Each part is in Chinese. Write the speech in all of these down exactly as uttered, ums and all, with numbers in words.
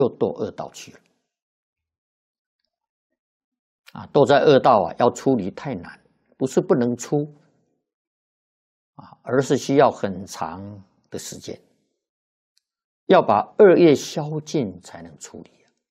又堕恶道去了。啊，堕在恶道啊，要出离太难，不是不能出，啊，而是需要很长的时间，要把恶业消尽才能出离。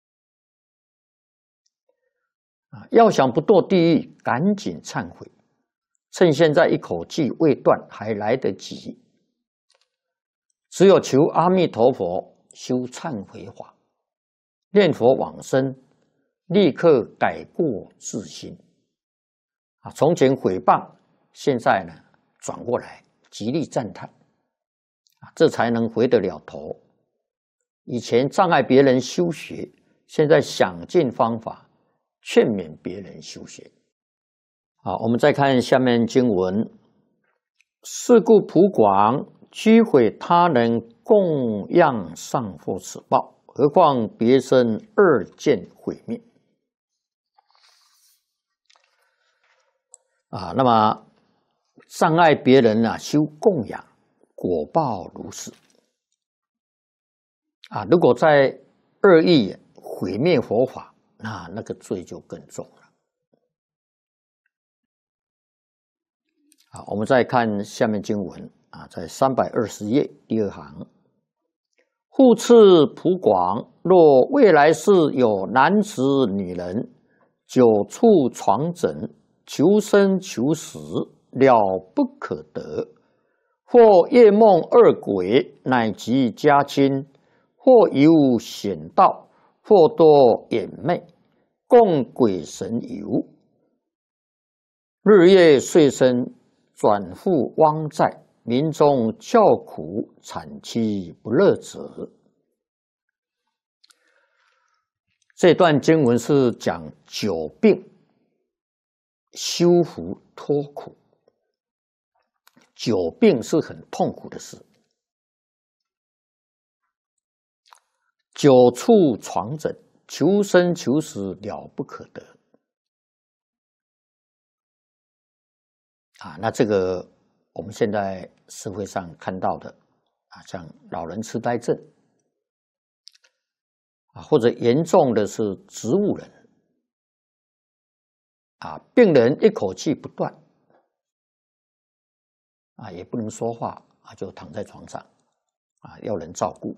啊，要想不堕地狱，赶紧忏悔，趁现在一口气未断，还来得及。只有求阿弥陀佛修忏悔法，念佛往生，立刻改过自新。啊，从前毁谤，现在呢转过来极力赞叹，啊，这才能回得了头。以前障碍别人修学，现在想尽方法劝勉别人修学。好，我们再看下面经文：是故普广居毁他人供养尚获此报，何况别生二见毁灭。啊，那么障碍别人啊修供养，果报如是。啊，如果在恶意毁灭佛法，那那个罪就更重了。好，我们再看下面经文啊，在三百二十页第二行，复次普广，若未来世有男子女人，久处床枕，求生求死，了不可得，或夜梦二鬼，乃及家亲，或游险道，或多眼魅，共鬼神游，日夜岁生，转复汪在，民众叫苦，惨凄不乐者。这段经文是讲久病修福脱苦。久病是很痛苦的事，久处床枕，求生求死，了不可得。啊，那这个我们现在社会上看到的啊，像老人痴呆症啊，或者严重的是植物人啊，病人一口气不断啊，也不能说话啊，就躺在床上啊，要人照顾，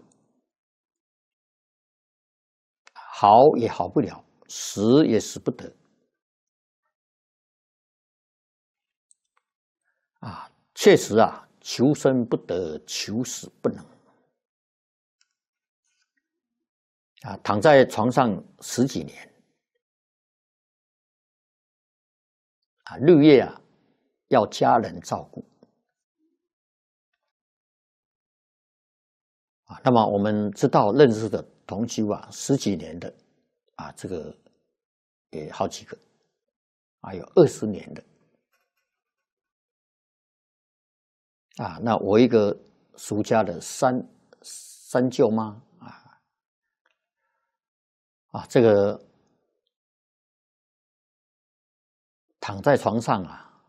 好也好不了，死也死不得。啊，确实啊，求生不得，求死不能。啊，躺在床上十几年，啊，日夜啊，要家人照顾。啊，那么我们知道认识的同修啊，十几年的，啊，这个也好几个，啊，有二十年的。啊，那我一个俗家的三三舅妈啊，啊，这个躺在床上啊，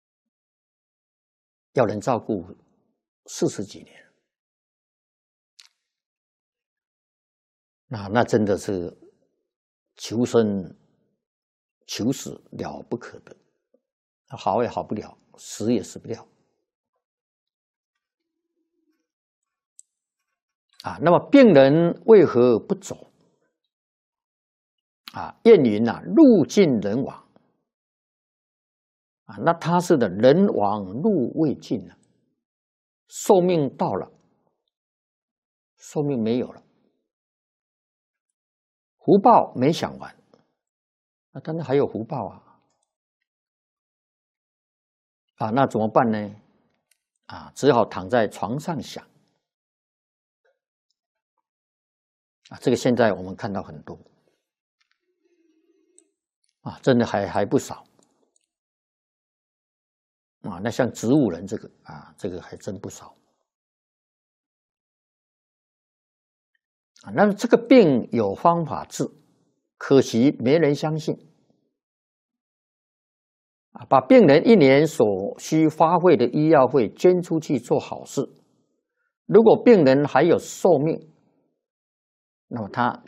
要人照顾四十几年，那那真的是求生求死了不可得，好也好不了，死也死不了。啊，那么病人为何不走？啊，谚云啊，路尽人亡。啊，那他是的，人亡路未尽啊，寿命到了，寿命没有了，福报没享完，那当然还有福报啊。啊，那怎么办呢？啊，只好躺在床上想。啊，这个现在我们看到很多，啊，真的还还不少，啊，那像植物人这个啊，这个还真不少，啊，那这个病有方法治，可惜没人相信，啊，把病人一年所需花费的医药费捐出去做好事，如果病人还有寿命，那么他